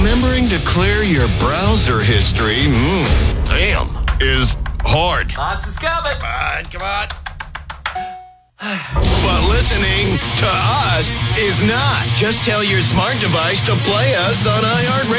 remembering to clear your browser history, damn, is hard. Hans is coming. Come on. But listening to us is not. Just tell your smart device to play us on iHeartRadio.